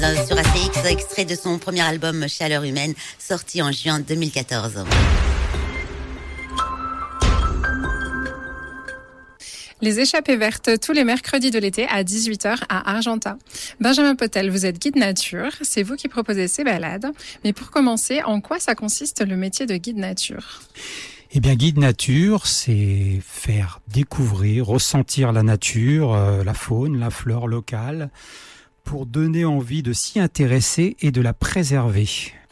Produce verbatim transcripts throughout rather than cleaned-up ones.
Sur A C X, extrait de son premier album Chaleur humaine, sorti en juin deux mille quatorze. Les échappées vertes, tous les mercredis de l'été à dix-huit heures à Argentat. Benjamin Potel, vous êtes guide nature, c'est vous qui proposez ces balades. Mais pour commencer, en quoi ça consiste le métier de guide nature ? Eh bien, guide nature, c'est faire découvrir, ressentir la nature, euh, la faune, la flore locale, pour donner envie de s'y intéresser et de la préserver.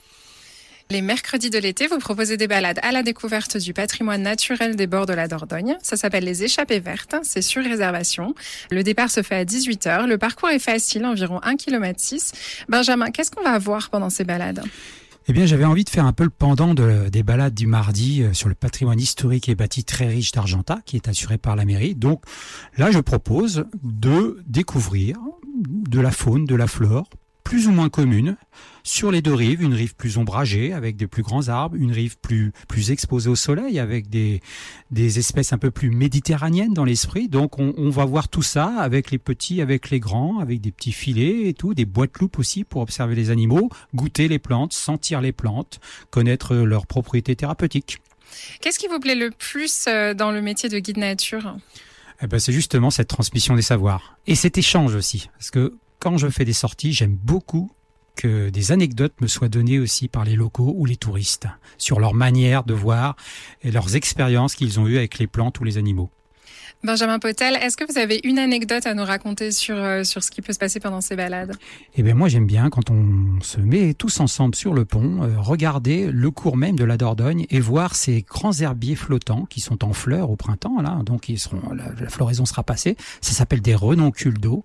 Les mercredis de l'été, vous proposez des balades à la découverte du patrimoine naturel des bords de la Dordogne. Ça s'appelle les échappées vertes, c'est sur réservation. Le départ se fait à dix-huit heures. Le parcours est facile, environ un virgule six kilomètres. Benjamin, qu'est-ce qu'on va voir pendant ces balades ? Eh bien, j'avais envie de faire un peu le pendant de, des balades du mardi sur le patrimoine historique et bâti très riche d'Argentat, qui est assuré par la mairie. Donc là, je propose de découvrir de la faune, de la flore, plus ou moins commune, sur les deux rives, une rive plus ombragée avec des plus grands arbres, une rive plus plus exposée au soleil avec des des espèces un peu plus méditerranéennes dans l'esprit. Donc on, on va voir tout ça avec les petits, avec les grands, avec des petits filets et tout, des boîtes loupes aussi pour observer les animaux, goûter les plantes, sentir les plantes, connaître leurs propriétés thérapeutiques. Qu'est-ce qui vous plaît le plus dans le métier de guide nature ? Eh ben c'est justement cette transmission des savoirs et cet échange aussi, parce que quand je fais des sorties, j'aime beaucoup que des anecdotes me soient données aussi par les locaux ou les touristes sur leur manière de voir et leurs expériences qu'ils ont eues avec les plantes ou les animaux. Benjamin Potel, est-ce que vous avez une anecdote à nous raconter sur, euh, sur ce qui peut se passer pendant ces balades ? Eh bien moi j'aime bien quand on se met tous ensemble sur le pont, euh, regarder le cours même de la Dordogne et voir ces grands herbiers flottants qui sont en fleurs au printemps, là, donc ils seront, la, la floraison sera passée, ça s'appelle des renoncules d'eau.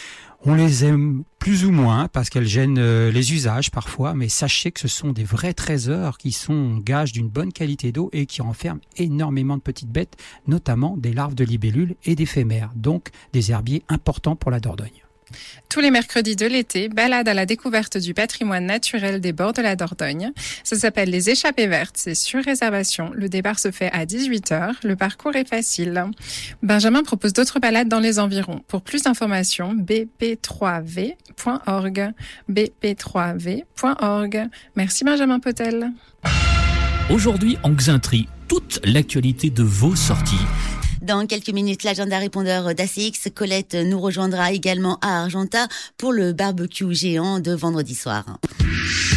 On les aime plus ou moins parce qu'elles gênent les usages parfois, mais sachez que ce sont des vrais trésors qui sont gages d'une bonne qualité d'eau et qui renferment énormément de petites bêtes, notamment des larves de libellules et d'éphémères, donc des herbiers importants pour la Dordogne. Tous les mercredis de l'été, balade à la découverte du patrimoine naturel des bords de la Dordogne. Ça s'appelle les échappées vertes, c'est sur réservation. Le départ se fait à dix-huit heures. Le parcours est facile. Benjamin propose d'autres balades dans les environs. Pour plus d'informations, b p trois v point org. b p trois v point org. Merci Benjamin Potel. Aujourd'hui en Xaintrie, toute l'actualité de vos sorties. Dans quelques minutes, l'agenda répondeur d'A C X, Colette nous rejoindra également à Argentat pour le barbecue géant de vendredi soir.